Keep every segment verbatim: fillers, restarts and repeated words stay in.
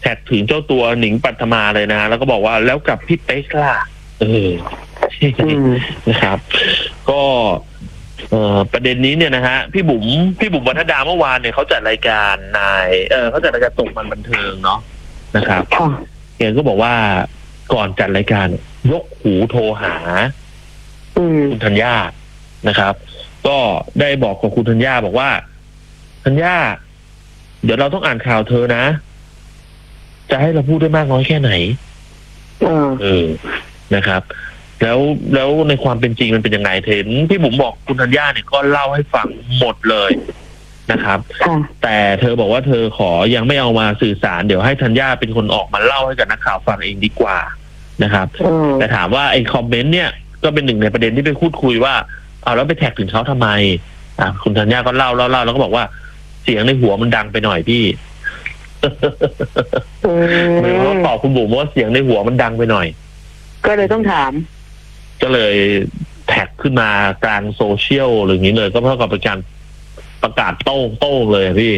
ท็กถึงเจ้าตัวหนิงปัทมาเลยนะแล้วก็บอกว่าแล้วกับพี่เป๊กล่ะเออนะครับ ก็เอ่อประเด็นนี้เนี่ยนะฮะพี่บุ๋มพี่บุ๋มวรรณดาเมื่อวานเนี่ยเขาจัดรายการนายเออเขาจัดรายการตกมันบันเทิงเนาะนะครับเองก็บอกว่าก่อนจัดรายการยกหูโทรหาคุณธัญญานะครับก็ได้บอกกับคุณธัญญาบอกว่าธัญญาเดี๋ยวเราต้องอ่านข่าวเธอนะจะให้เราพูดได้มากน้อยแค่ไหนเออนะครับแล้วแล้วในความเป็นจริงมันเป็นยังไงเห็นพี่บุ๋มบอกคุณธัญญาเนี่ยก็เล่าให้ฟังหมดเลยนะครับแต่เธอบอกว่าเธอขอยังไม่เอามาสื่อสารเดี๋ยวให้ธัญญาเป็นคนออกมาเล่าให้กับนักข่าวฟังเองดีกว่านะครับแต่ถามว่าไอ้คอมเมนต์เนี่ยก็เป็นหนึ่งในประเด็นที่ไปพูดคุยว่าเอาแล้วไปแท็กถึงเขาทำไมอ่ะคุณธัญญาก็เล่าเล่าเล่าแล้วก็บอกว่าเสียงในหัวมันดังไปหน่อยพี่ไม่รู้ว่าตอบคุณบุ๋มว่าเสียงในหัวมันดังไปหน่อยก็เลยต้องถามก็เลยแท็กขึ้นมากลางโซเชียลหรืออย่างนี้เลยก็เท่ากับเป็นการประกาศโต้งโต้งเลยพี่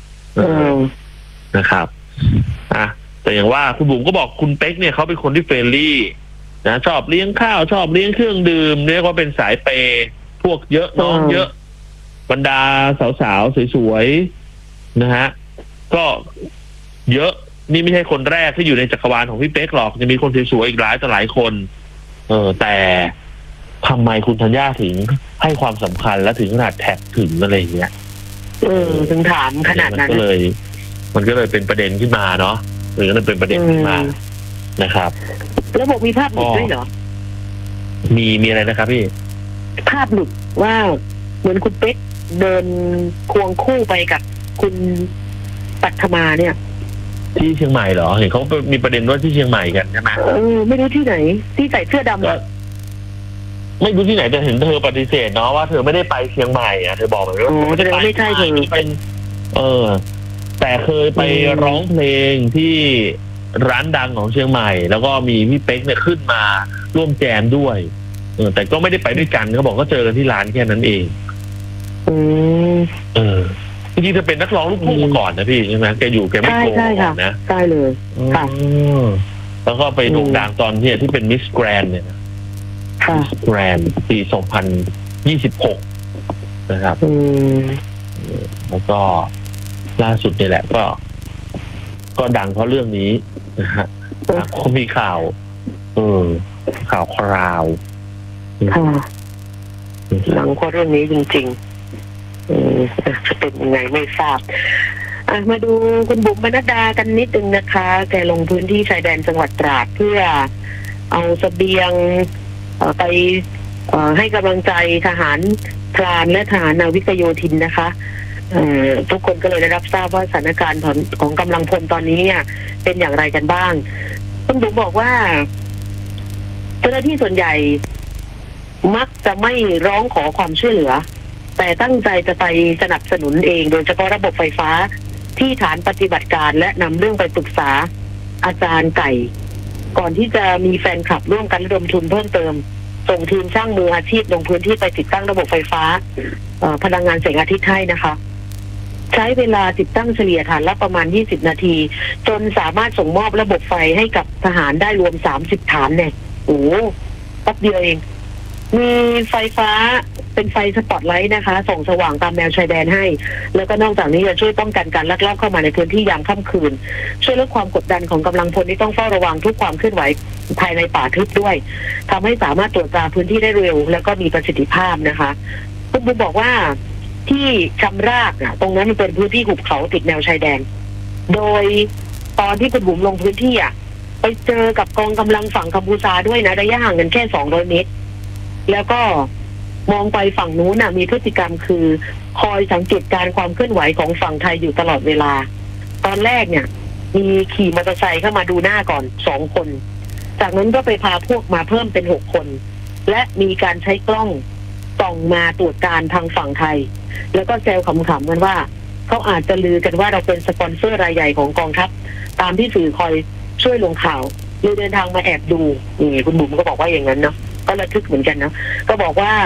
นะครับอ่ะแต่อย่างว่าคุณบุ๋มก็บอกคุณเป๊กเนี่ยเขาเป็นคนที่เฟรนลี่นะชอบเลี้ยงข้าวชอบเลี้ยงเครื่องดื่มเรียกว่าเป็นสายเปย์พวกเยอะน้องเยอะบรรดาสาวๆสวยๆนะฮะก็เยอะนี่ไม่ใช่คนแรกที่อยู่ในจักรวาลของพี่เป๊กหรอกจะมีคนสวยๆอีกหลายต่อหลายคนเออแต่ทำไมคุณธัญญาถึงให้ความสำคัญและถึงขนาดแท็กถึงอะไรอย่างเงี้ยเออถึงถามขนาดนั้นก็เลยมันก็เลยเป็นประเด็นขึ้นมาเนาะหรือมันเป็นประเด็นขึ้นมานะครับแล้วบอกมีภาพหลุดด้วยเหรอมีมีอะไรนะครับพี่ภาพหลุดว่าเหมือนคุณเป๊กเดินควงคู่ไปกับคุณปัทมาเนี่ยที่เชียงใหม่เหรอเห็นเขามีประเด็นว่าที่เชียงใหม่กันใช่ไหมเออไม่รู้ที่ไหนที่ใส่เสื้อดำก็ไม่รู้ที่ไหนแต่เห็นเธอปฏิเสธเนาะว่าเธอไม่ได้ไปเชียงใหม่อ่ะเธอบอกเหมือนว่าแสดงว่าไม่ใช่เธอเป็นเออแต่เคยไปร้องเพลงที่ร้านดังของเชียงใหม่แล้วก็มีพี่เป๊กเนี่ยขึ้นมาร่วมแจมด้วยเออแต่ก็ไม่ได้ไปด้วยกันเขาบอกก็เจอกันที่ร้านแค่นั้นเองอืมเออจริงๆจะเป็นนักร้องลูกทุ่งมาก่อนนะพี่ใช่ไหมแกอยู่แกไม่โกงนะใช่เลยค่ะแล้วก็ไปโด่งดังตอนที่ที่เป็นมิสแกรนด์เนี่ยมิสแกรนด์ปีสองพันยี่สิบหกนะครับแล้วก็ล่าสุดนี่แหละก็ก็ดังเพราะเรื่องนี้นะฮะก็มีข่าวเออข่าวคราวค่ะหลังเพราะเรื่องนี้จริงๆจะเป็นยังไงไม่ทราบมาดูคุณบุ๋มวรรณดากันนิดนึงนะคะแกลงพื้นที่ชายแดนจังหวัดตราดเพื่อเอาเสบียงไปให้กำลังใจทหารพรานและทหารนาวิกโยธินนะคะทุกคนก็เลยได้รับทราบว่าสถานการณ์ของกำลังพลตอนนี้เนี่ยเป็นอย่างไรกันบ้างคุณบุ๋มบอกว่าเจ้าหน้าที่ส่วนใหญ่มักจะไม่ร้องขอความช่วยเหลือแต่ตั้งใจจะไปสนับสนุนเองโดยเฉพาะระบบไฟฟ้าที่ฐานปฏิบัติการและนำเรื่องไปปรึกษาอาจารย์ไก่ก่อนที่จะมีแฟนคลับร่วมกันระดมทุนเพิ่มเติมส่งทีมช่างมืออาชีพลงพื้นที่ไปติดตั้งระบบไฟฟ้าพลังงานแสงอาทิตย์ให้นะคะใช้เวลาติดตั้งเฉลี่ยฐานละประมาณยี่สิบนาทีจนสามารถส่งมอบระบบไฟให้กับทหารได้รวมสามสิบฐานเนี่ยโอ้แป๊บเดียวเองมีไฟฟ้าเป็นไฟสปอตไลท์นะคะส่องสว่างตามแนวชายแดนให้แล้วก็นอกจากนี้จะช่วยป้องกันการลักลอบเข้ามาในพื้นที่ยามค่ำคืนช่วยลดความกดดันของกำลังพลที่ต้องเฝ้าระวังทุกความเคลื่อนไหวภายในป่าทึบด้วยทำให้สามารถตรวจตราพื้นที่ได้เร็วแล้วก็มีประสิทธิภาพนะคะคุณบุ๋มบอกว่าที่ชำรากอ่ะตรงนั้นมันเป็นพื้นที่หุบเขาติดแนวชายแดนโดยตอนที่คุณบุ๋มลงพื้นที่อ่ะไปเจอกับกองกำลังฝั่งกัมพูชาด้วยนะระยะห่างกันแค่สองร้อยเมตรแล้วก็มองไปฝั่งนู้นน่ะมีพฤติกรรมคือคอยสังเกตการความเคลื่อนไหวของฝั่งไทยอยู่ตลอดเวลาตอนแรกเนี่ยมีขี่มอเตอร์ไซค์เข้ามาดูหน้าก่อนสองคนจากนั้นก็ไปพาพวกมาเพิ่มเป็นหกคนและมีการใช้กล้องส่องมาตรวจการทางฝั่งไทยแล้วก็แซวขำๆกันว่าเขาอาจจะลือกันว่าเราเป็นสปอนเซอร์รายใหญ่ของกองทัพตามที่สื่อคอยช่วยลงข่าวเลยเดินทางมาแอบดูนี่คุณบุ๋มก็บอกว่าอย่างนั้นเนาะก็ระทึกเหมือนกันนะก็บอกว่า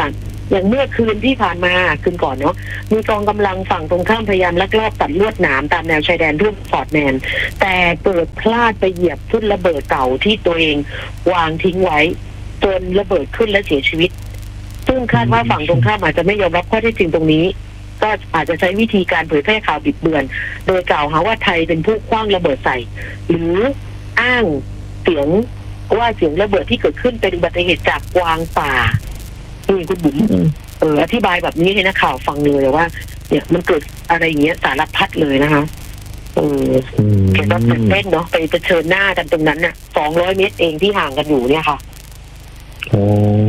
อย่างเมื่อคืนที่ผ่านมาคืนก่อนเนาะมีกองกำลังฝั่งตรงข้ามพยายามลักลอบตัดลวดหนามตามแนวชายแดนร่วมฟอร์ดแมนแต่เกิดพลาดไปเหยียบทุ่นระเบิดเก่าที่ตัวเองวางทิ้งไว้จนระเบิดขึ้นและเสียชีวิตซึ่งคาดว่าฝั่งตรงข้ามอาจจะไม่ยอมรับข้อเท็จจริงตรงนี้ก็อาจจะใช้วิธีการเผยแพร่ข่าวบิดเบือนโดยกล่าวหาว่าไทยเป็นผู้คว้างระเบิดใส่หรืออ้างเสียงว่าเสียงระเบิดที่เกิดขึ้นเป็นอุบัติเหตุจากกวางป่านี่คุณบุ๋มเอออธิบายแบบนี้ให้นักข่าวฟังเลยว่าเนี่ยมันเกิดอะไรอย่างเงี้ยสารพัดเลยนะคะเออเกี่ยวกับตื่นเต้นเนาะไปเผชิญหน้ากันตรงนั้นน่ะสองร้อยเมตรเองที่ห่างกันอยู่เนี่ยค่ะโอ้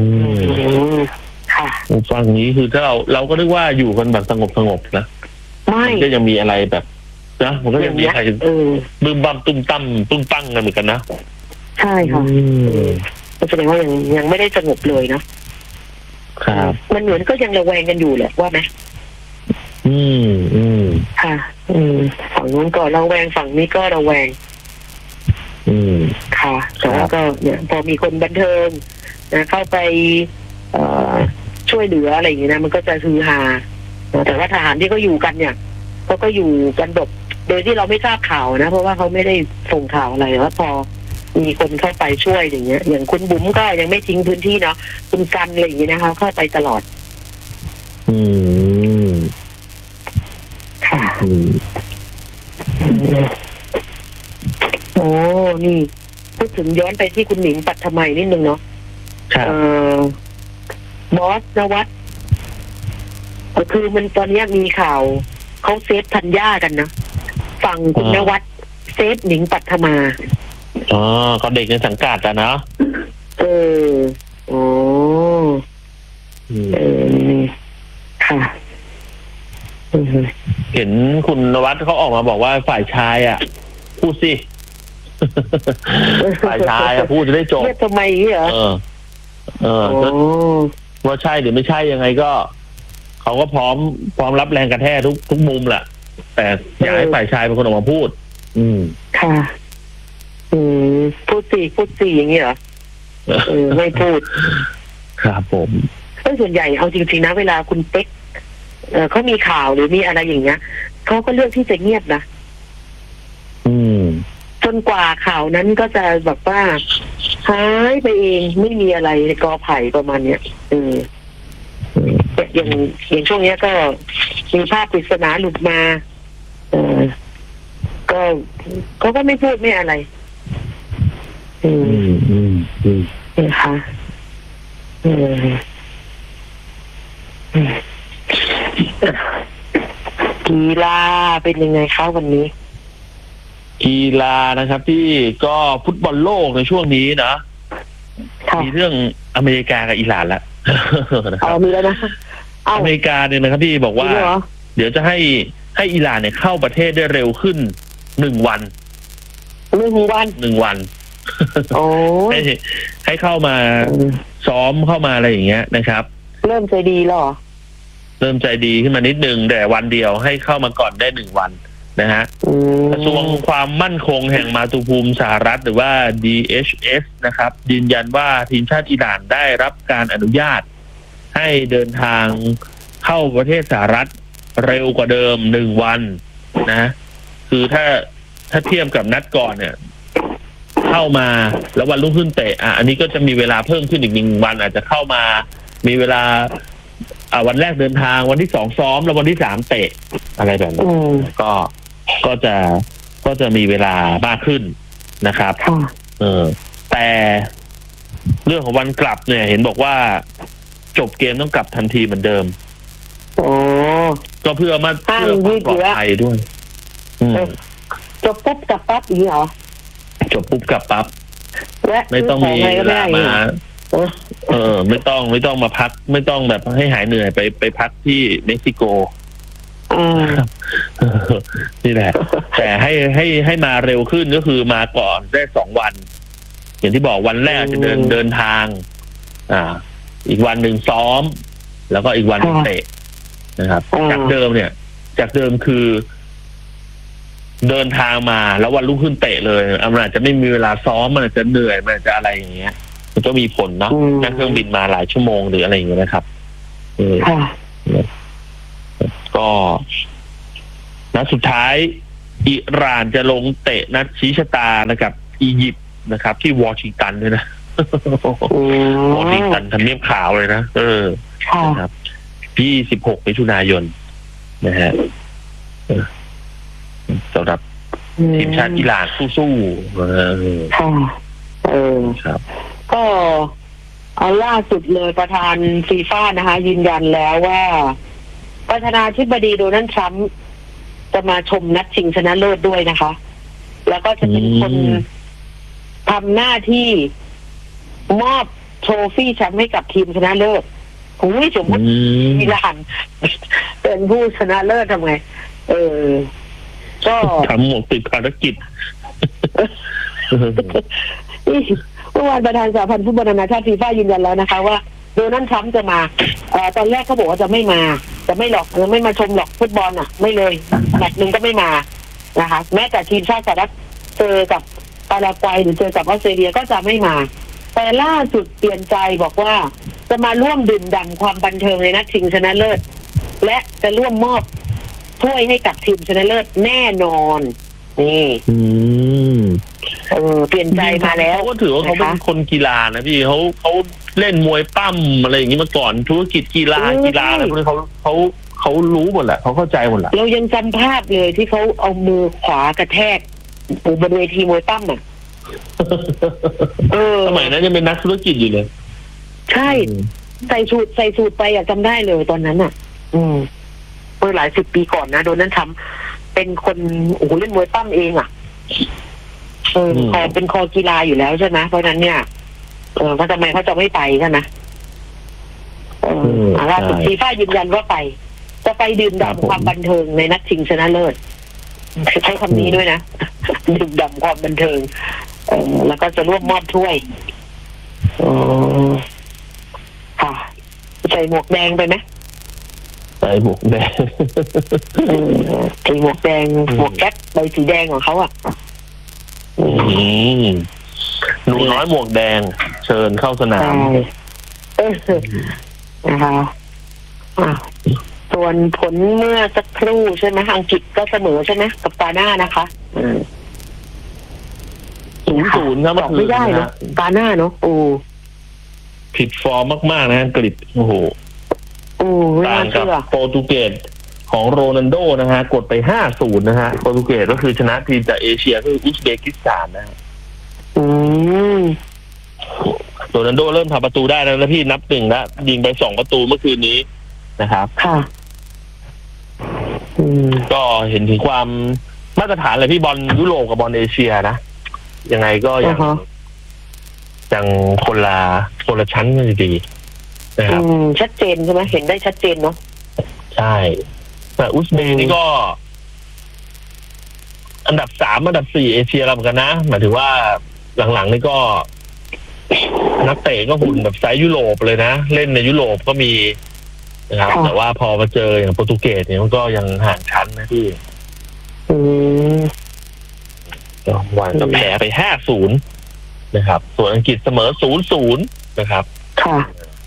ค่ะฟังนี้คือถ้าเราเราก็นึกว่าอยู่กันแบบสงบสงบนะไม่ก็ยังมีอะไรแบบนะมันก็ยังมีใครบึ้มบั้มตุ้มตั้มตุ้มตั้งกันเหมือนกันนะใช่ค่ะก็แสดงว่ายังยังไม่ได้สงบเลยนะครับมันเหมือนก็ยังระแวงกันอยู่แหละว่าไหมอืมอืมค่ะ อืมฝั่งนู้นก็ระแวงฝั่งนี้ก็ระแวงอืมค่ะแต่ว่าก็เนี่ยพอมีคนบันเทิงนะเข้าไปเอ่อช่วยเหลืออะไรอย่างเงี้ยนะมันก็จะฮือฮาแต่ว่าทหารที่เขาอยู่กันเนี่ยเขาก็อยู่กันแบบโดยที่เราไม่ทราบข่าวนะเพราะว่าเขาไม่ได้ส่งข่าวอะไรว่าพอมีคนเข้าไปช่วยอย่างเงี้ยอย่างคุณบุ๋มก็ยังไม่ทิ้งพื้นที่เนาะคุณกันอะไรอย่างเงี้ยนะคะเข้าไปตลอดอืมค่ะโอ้นี่พูดถึงย้อนไปที่คุณหนิงปัทมัยนิดนึงเนาะเอ่อบอสนวัตก็คือมันตอนนี้มีข่าวเขาเซฟธัญญากันนะฝั่งคุณนวัตเซฟหนิงปัทมาอ๋อเขาเด็กในสังกัดอะเนาะเออโอ้เออค่ะเห็นคุณนวัตเขาออกมาบอกว่าฝ่ายชายอ่ะพูดสิฝ่ายชายอ่ะพูดจะได้จบทำไมเหรอเออเออว่าใช่หรือไม่ใช่ยังไงก็เขาก็พร้อมพร้อมรับแรงกระแทกทุกทุกมุมแหละแต่อยากให้ฝ่ายชายเป็นคนออกมาพูดอืมค่ะอืมพูดสิพูดสิอย่างนี้เหรอเออไม่พูดครับผมก็ส่วนใหญ่เอาจริงๆนะเวลาคุณเป๊กเออเขามีข่าวหรือมีอะไรอย่างเงี้ยเขาก็เลือกที่จะเงียบนะอืมจนกว่าข่าวนั้นก็จะแบบว่าหายไปเองไม่มีอะไรในกอไผ่ประมาณเนี้ยเอออย่างอย่างช่วงเนี้ยก็มีภาพปริศนาหลุดมาเออก็เขาก็ไม่พูดไม่อะไรอืมอืมอืมนะคะอืมกีฬาเป็นยังไงคะวันนี้กีฬานะครับที่ก็ฟุตบอลโลกในช่วงนี้นะมีเรื่องอเมริกากับอิหร่านแล้วเอามีแล้วนะอเมริกาเนี่ยนะครับที่บอกว่าเดี๋ยวจะให้ให้อิหร่านเนี่ยเข้าประเทศได้เร็วขึ้นหนึ่งวันหนึ่งวันหนึ่งวันโอ้ให้ให้เข้ามาซ้อมเข้ามาอะไรอย่างเงี้ยนะครับเริ่มใจดีหรอเริ่มใจดีขึ้นมานิดนึงแต่วันเดียวให้เข้ามาก่อนได้หนึ่งวันนะฮะกระทรวงความมั่นคงแห่งมาตุภูมิสหรัฐหรือว่า ดี เอช เอส นะครับยืนยันว่าทีมชาติอิหร่านได้รับการอนุญาตให้เดินทางเข้าประเทศสหรัฐเร็วกว่าเดิมหนึ่งวันนะคือถ้าถ้าเทียบกับนัดก่อนเนี่ยเข้ามาแล้ววันรุ่งขึ้นเตะอ่ะอันนี้ก็จะมีเวลาเพิ่มขึ้นอีกหนึ่งวันอาจจะเข้ามามีเวลาอ่าวันแรกเดินทางวันที่สองซ้อมแล้ววันที่สามเตะอะไรแบบนี้ก็ก็จะก็จะมีเวลามากขึ้นนะครับเออแต่เรื่องของวันกลับเนี่ยเห็นบอกว่าจบเกมต้องกลับทันทีเหมือนเดิมโอ้ก็เพื่อมาเพื่อความปลอดภัยด้วยจบปุ๊บกลับปั๊บอีกเหรอจบปุ๊บกลับปั๊บไม่ต้องมีเวลามาเออไม่ต้องไม่ต้องมาพักไม่ต้องแบบให้หายเหนื่อยไปไปพักที่เม็กซิโกนี่แหละแต่ให้ให้ให้มาเร็วขึ้นก็คือมาก่อนได้สองวันอย่างที่บอกวันแรกจะเดินเดินทางอ่าอีกวันหนึ่งซ้อมแล้วก็อีกวันนึงเตะนะครับจากเดิมเนี่ยจากเดิมคือเดินทางมาแล้ววันรุ่งขึ้นเตะเลยมันอาจจะไม่มีเวลาซ้อมมันอาจจะเหนื่อยมันอาจจะอะไรอย่างเงี้ยมันก็มีผลเนาะนั่งเครื่องบินมาหลายชั่วโมงหรืออะไรอย่างเงี้ยนะครับเออก็นัดสุดท้ายอิหร่านจะลงเตะนัดชี้ชะตานะครับอียิปต์นะครับ ที่วอชิงตันด้วยนะวอชิงตันทำเนียบขาวเลยนะเออนะครับยี่สิบหกมิถุนายนนะฮะสำหรับทีมชาติอิหร่านสู้ๆเออค่ะเออครับก็เอาล่าสุดเลยประธานฟีฟ่านะคะยืนยันแล้วว่าประธานาธิบดีโดนัลด์ทรัมป์จะมาชมนัดชิงชนะเลิศด้วยนะคะ แล้วก็จะเป็นคนทำหน้าที่มอบโทรฟี่แชมป์ให้กับทีมชนะเลิศผมไม่สมมติอิหร่านเป็นผู้ชนะเลิศทำไงเออก็ทำหมดติดภารกิจเมื่อวานประธานสหพันธ์ฟุตบอลนานาชาติฟีฟ่ายืนยันแล้วนะคะว่าโดนัลด์ทรัมป์จะมาเอ่อตอนแรกเขาบอกว่าจะไม่มาจะไม่หรอกจะไม่มาชมหรอกฟุตบอลอ่ะไม่เลยแมตช์นึงก็ไม่มานะคะแม้แต่ทีมชาติสหรัฐเจอกับปารากวัยหรือเจอกับออสเตรเลียก็จะไม่มาแต่ล่าสุดเปลี่ยนใจบอกว่าจะมาร่วมดื่มด่ำความบันเทิงในนัดชิงชนะเลิศและจะร่วมมอบถ้วยให้กับทีมชนะเลิศแน่นอนนี่อืมเออเปลี่ยนใจมาแล้วเขาก็ถือว่าเขาเป็นคนกีฬานะพี่เขาเขาเล่นมวยปั้มอะไรอย่างนี้มาก่อนธุรกิจกีฬากีฬาอะไรพวกนี้เขาเขาเขารู้หมดแหละเขาเข้าใจหมดแหละเรายังจำภาพเลยที่เขาเอามือขวากระแทกบนเวทีมวยปั้มอ่ะเออสมัยนั้นยังเป็นนักธุรกิจอยู่เลยใช่ใส่สูตรใส่สูตรไปอ่ะจำได้เลยตอนนั้นอ่ะ อืมเมื่อหลายสิบปีก่อนนะโดนนั้นทำเป็นคนโอ้โหเล่นมวยปั้มเองอ่ะเออคอเป็นคอกีฬาอยู่แล้วใช่ไหมเพราะนั้นเนี่ยเออเขาทำไมเขาจะไม่ไปใช่ไหมเออล่าสุดฟีฟ่ายืนยันว่าไปจะไปดื่มด่ำความบันเทิงในนัดชิงชนะเลิศใช้คำนี้ด้วยนะดื่มด่ำความบันเทิงเออแล้วก็จะร่วมมอบถ้วยอ๋อค่ะใส่หมวกแดงไปไหมใส่หมวกแดงใส่หมวกแดงหมวกแก๊ปใบสีแดงของเขาอ่ะหนูน้อยหมวกแดงเชิญเข้าสนามนะคะส่วนผลเมื่อสักครู่ใช่ไหมอังกฤษก็เสมอใช่ไหมกับกาน่านะคะศูนย์ศูนย์ครับไม่ได้เนาะกาน่าเนาะโอ้ผิดฟอร์มมากๆนะอังกฤษโอ้โหต่างกับโปรตุเกสของโรนัลโดนะฮะกดไป ห้าศูนย์ นะฮะโปรตุเกสก็คือชนะทีมจากเอเชียคืออุซเบกิสถานนะอืมโรนัลโดเริ่มทำประตูได้แล้วนะพี่นับหนึ่งแล้วยิงไปสองประตูเมื่อคืนนี้นะครับค่ะก็เห็นถึงความมาตรฐานเลยพี่บอลยุโรปกับบอลเอเชียนะยังไงก็ยังยังคนละคนละชั้นกันดีนะครับชัดเจนใช่ไหมเห็นได้ชัดเจนเนาะใช่แต่อุซเบกนี่ก็อันดับสามอันดับสี่เอเชียเราเหมือนกันนะหมายถึงว่าหลังๆนี่ก็นักเตะก็หุ่นแบบไซส์ยุโรปเลยนะเล่นในยุโรปก็มีนะครับแต่ว่าพอมาเจออย่างโปรตุเกสเนี่ยมันก็ยังห่างชั้นนะพี่ก็วันก็แพ้ไป ห้าศูนย์ นะครับส่วนอังกฤษเสมอ ศูนย์ศูนย์ นะครับค่ะ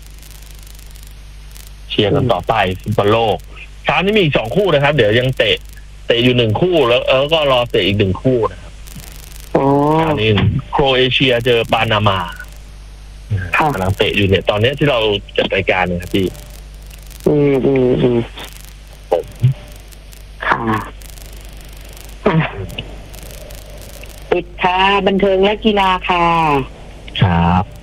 เชียร์กันต่อไปฟุตบอลโลกเช้านี้มีอีกสองคู่นะครับเดี๋ยวยังเตะเตะอยู่หนึ่งคู่แล้วเออก็รอเตะอีกหนึ่งคู่นะครับอ๋ออันนี้โครเอเชียเจอปานามากำลังเตะอยู่เนี่ยตอนนี้ที่เราจัดรายการเนี่ยครับพี่อืมอืมอืมผมค่ะปิดค่ะบันเทิงและกีฬาค่ะครับ